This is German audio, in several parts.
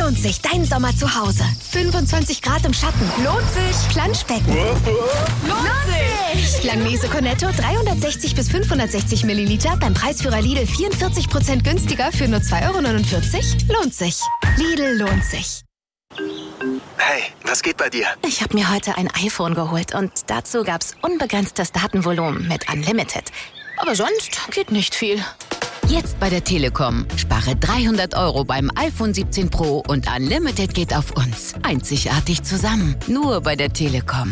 lohnt sich dein Sommer zu Hause. 25 Grad im Schatten. Lohnt sich. Planschbecken. Lohnt sich. Langnese Cornetto 360 bis 560 Milliliter beim Preisführer Lidl 44% günstiger für nur 2,49 €. Lohnt sich. Lidl lohnt sich. Hey, was geht bei dir? Ich habe mir heute ein iPhone geholt und dazu gab's unbegrenztes Datenvolumen mit Unlimited. Aber sonst geht nicht viel. Jetzt bei der Telekom. Spare 300 € beim iPhone 17 Pro und Unlimited geht auf uns. Einzigartig zusammen. Nur bei der Telekom.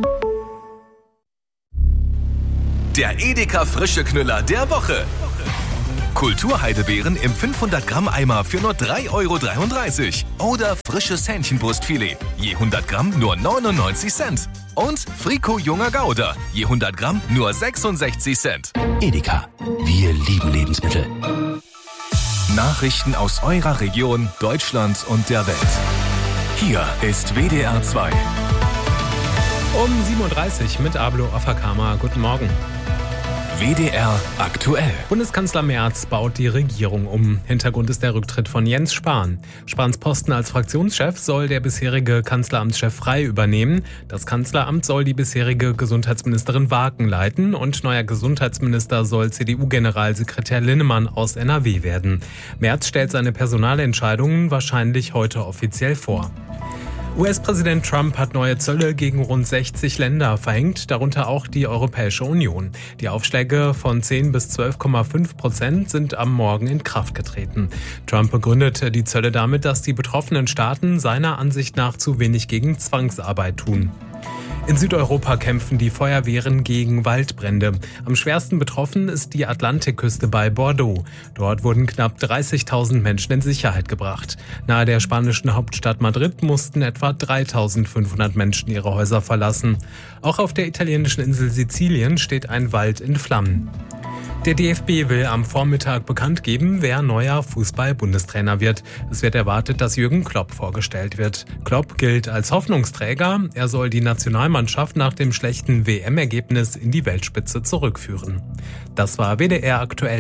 Der Edeka Frische Knüller der Woche. Kulturheidebeeren im 500 Gramm Eimer für nur 3,33 € oder frisches Hähnchenbrustfilet, je 100 Gramm nur 99 Cent. Und Frico Junger Gouda, je 100 Gramm nur 66 Cent. Edeka, wir lieben Lebensmittel. Nachrichten aus eurer Region, Deutschland und der Welt. Hier ist WDR 2. Um 7:30 Uhr mit Ablo Afakama. Guten Morgen. WDR aktuell. Bundeskanzler Merz baut die Regierung um. Hintergrund ist der Rücktritt von Jens Spahn. Spahns Posten als Fraktionschef soll der bisherige Kanzleramtschef Frey übernehmen. Das Kanzleramt soll die bisherige Gesundheitsministerin Waaken leiten und neuer Gesundheitsminister soll CDU-Generalsekretär Linnemann aus NRW werden. Merz stellt seine Personalentscheidungen wahrscheinlich heute offiziell vor. US-Präsident Trump hat neue Zölle gegen rund 60 Länder verhängt, darunter auch die Europäische Union. Die Aufschläge von 10 bis 12,5% sind am Morgen in Kraft getreten. Trump begründete die Zölle damit, dass die betroffenen Staaten seiner Ansicht nach zu wenig gegen Zwangsarbeit tun. In Südeuropa kämpfen die Feuerwehren gegen Waldbrände. Am schwersten betroffen ist die Atlantikküste bei Bordeaux. Dort wurden knapp 30.000 Menschen in Sicherheit gebracht. Nahe der spanischen Hauptstadt Madrid mussten etwa 3.500 Menschen ihre Häuser verlassen. Auch auf der italienischen Insel Sizilien steht ein Wald in Flammen. Der DFB will am Vormittag bekannt geben, wer neuer Fußball-Bundestrainer wird. Es wird erwartet, dass Jürgen Klopp vorgestellt wird. Klopp gilt als Hoffnungsträger. Er soll die Nationalmannschaft nach dem schlechten WM-Ergebnis in die Weltspitze zurückführen. Das war WDR aktuell.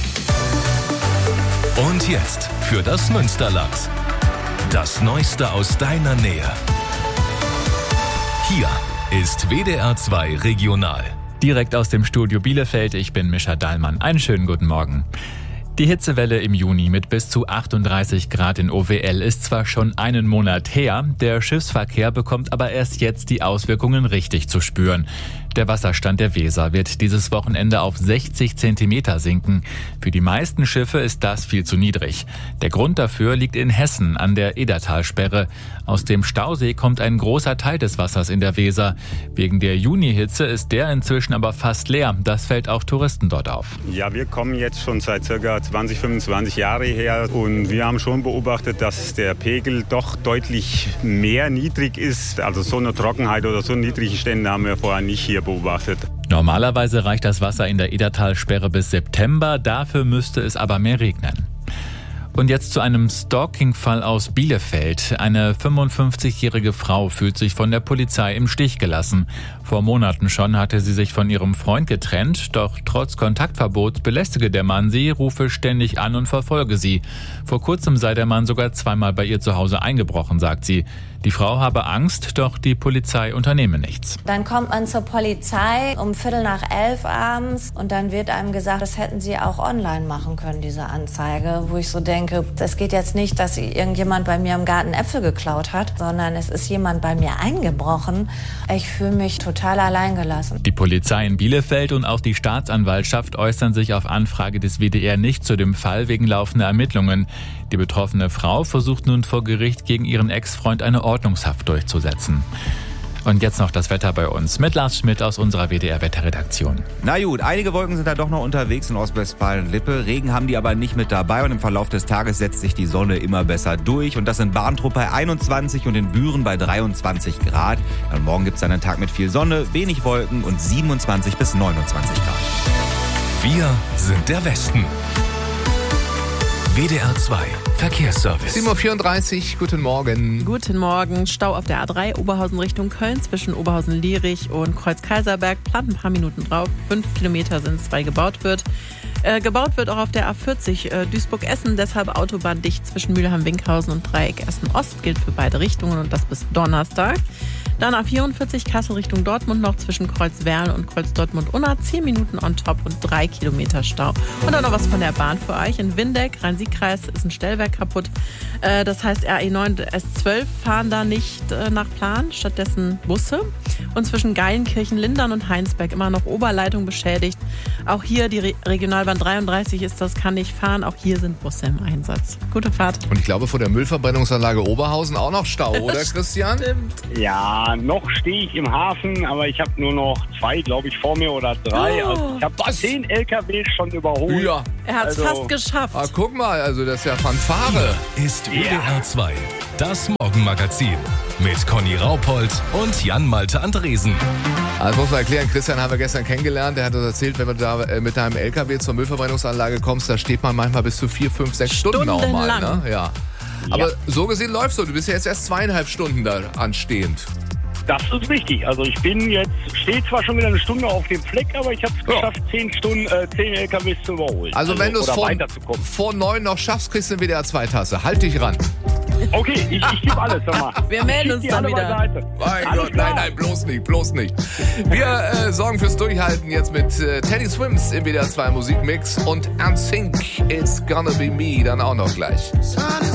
Und jetzt für das Münsterland. Das Neueste aus deiner Nähe. Hier ist WDR 2 Regional. Direkt aus dem Studio Bielefeld, ich bin Mischa Dahlmann. Einen schönen guten Morgen. Die Hitzewelle im Juni mit bis zu 38 Grad in OWL ist zwar schon einen Monat her, der Schiffsverkehr bekommt aber erst jetzt die Auswirkungen richtig zu spüren. Der Wasserstand der Weser wird dieses Wochenende auf 60 Zentimeter sinken. Für die meisten Schiffe ist das viel zu niedrig. Der Grund dafür liegt in Hessen an der Edertalsperre. Aus dem Stausee kommt ein großer Teil des Wassers in der Weser. Wegen der Junihitze ist der inzwischen aber fast leer. Das fällt auch Touristen dort auf. Ja, wir kommen jetzt schon seit ca. 20, 25 Jahre her und wir haben schon beobachtet, dass der Pegel doch deutlich mehr niedrig ist. Also so eine Trockenheit oder so niedrige Stände haben wir vorher nicht hier beobachtet. Normalerweise reicht das Wasser in der Edertalsperre bis September, dafür müsste es aber mehr regnen. Und jetzt zu einem Stalking-Fall aus Bielefeld. Eine 55-jährige Frau fühlt sich von der Polizei im Stich gelassen. Vor Monaten schon hatte sie sich von ihrem Freund getrennt, doch trotz Kontaktverbots belästige der Mann sie, rufe ständig an und verfolge sie. Vor kurzem sei der Mann sogar zweimal bei ihr zu Hause eingebrochen, sagt sie. Die Frau habe Angst, doch die Polizei unternehme nichts. Dann kommt man zur Polizei um 11:15 abends und dann wird einem gesagt, das hätten sie auch online machen können, diese Anzeige. Wo ich so denke, es geht jetzt nicht, dass irgendjemand bei mir im Garten Äpfel geklaut hat, sondern es ist jemand bei mir eingebrochen. Ich fühle mich total alleingelassen. Die Polizei in Bielefeld und auch die Staatsanwaltschaft äußern sich auf Anfrage des WDR nicht zu dem Fall wegen laufender Ermittlungen. Die betroffene Frau versucht nun vor Gericht gegen ihren Ex-Freund eine Ordnungshaft durchzusetzen. Und jetzt noch das Wetter bei uns mit Lars Schmidt aus unserer WDR-Wetterredaktion. Na gut, einige Wolken sind da doch noch unterwegs in Ostwestfalen-Lippe. Regen haben die aber nicht mit dabei und im Verlauf des Tages setzt sich die Sonne immer besser durch. Und das in Barntrup bei 21 und in Büren bei 23 Grad. Dann morgen gibt es einen Tag mit viel Sonne, wenig Wolken und 27 bis 29 Grad. Wir sind der Westen. WDR 2 Verkehrsservice. 7:34 Uhr, guten Morgen. Guten Morgen. Stau auf der A3 Oberhausen Richtung Köln zwischen Oberhausen-Lierich und Kreuz-Kaiserberg. Plant ein paar Minuten drauf. 5 Kilometer sind es, weil gebaut wird. Gebaut wird auch auf der A40 Duisburg-Essen, deshalb autobahndicht zwischen Mülheim-Winkhausen und Dreieck Essen-Ost. Gilt für beide Richtungen und das bis Donnerstag. Dann A44 Kassel Richtung Dortmund noch zwischen Kreuzwerl und Kreuz-Dortmund-Unna. 10 Minuten on top und 3 Kilometer Stau. Und dann noch was von der Bahn für euch. In Windeck, Rhein-Sieg-Kreis, ist ein Stellwerk kaputt. Das heißt, RE9 und S12 fahren da nicht nach Plan, stattdessen Busse. Und zwischen Geilenkirchen, Lindern und Heinsberg immer noch Oberleitung beschädigt. Auch hier die Regionalbahn 33 ist das, kann nicht fahren. Auch hier sind Busse im Einsatz. Gute Fahrt. Und ich glaube, vor der Müllverbrennungsanlage Oberhausen auch noch Stau, oder Christian? Stimmt. Ja, noch stehe ich im Hafen, aber ich habe nur noch 2, glaube ich, vor mir oder 3. Also ich habe 10 LKWs schon überholt. Ja. Er hat es fast geschafft. Ah, guck mal, also das ist ja Fanfare. Hier ist WDR 2, das Morgenmagazin mit Conny Raupold und Jan-Malte Andresen. Also muss man erklären, Christian haben wir gestern kennengelernt, der hat uns erzählt, wenn du da mit deinem LKW zur Müllverbrennungsanlage kommst, da steht man manchmal bis zu 4, 5, 6 Stunden auch mal. Ne? Ja. Aber so gesehen läufst du bist ja jetzt erst 2,5 Stunden da anstehend. Das ist richtig. Also ich stehe zwar schon wieder eine Stunde auf dem Fleck, aber ich habe es geschafft, 10 LKWs zu überholen. Also wenn du es vor 9 noch schaffst, kriegst du eine WDR-2-Tasse. Halt dich ran. Okay, ich gebe alles. Sag mal. Wir melden uns dann wieder. Mein Gott, nein, bloß nicht. Wir sorgen fürs Durchhalten jetzt mit Teddy Swims im WDR 2 Musikmix und NSYNC, It's Gonna Be Me dann auch noch gleich.